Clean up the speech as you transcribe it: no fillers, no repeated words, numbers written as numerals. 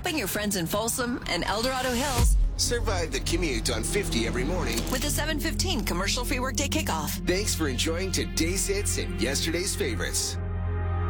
Helping your friends in Folsom and El Dorado Hills Survive the commute on 50 every morning. with the 7:15 commercial-free workday kickoff. Thanks for enjoying today's hits and yesterday's favorites.